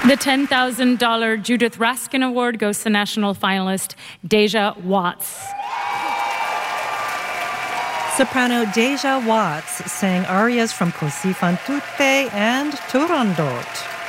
The $10,000 Judith Raskin Award goes to national finalist Deja Watts. Soprano Deja Watts sang arias from Così fan tutte and Turandot.